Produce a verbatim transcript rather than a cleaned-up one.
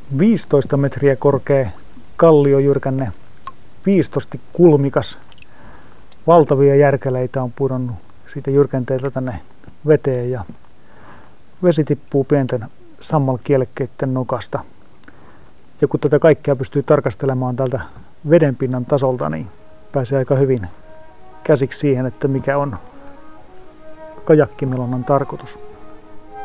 viisitoista metriä korkea kalliojyrkänne, viistosti kulmikas. Valtavia järkäleitä on pudonnut siitä jyrkänteeltä tänne veteen ja vesi tippuu pienten sammalkielekkeiden nokasta. Ja kun tätä kaikkea pystyy tarkastelemaan tältä vedenpinnan tasolta, niin pääsee aika hyvin käsiksi siihen, että mikä on kajakkimelonnan tarkoitus.